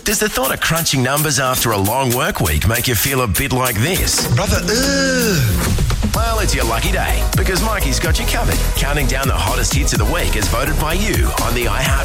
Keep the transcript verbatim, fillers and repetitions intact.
Does the thought of crunching numbers after a long work week make you feel a bit like this? Brother, ugh. Well, it's your lucky day because Mikey's got you covered. Counting down the hottest hits of the week as voted by you on the iHeart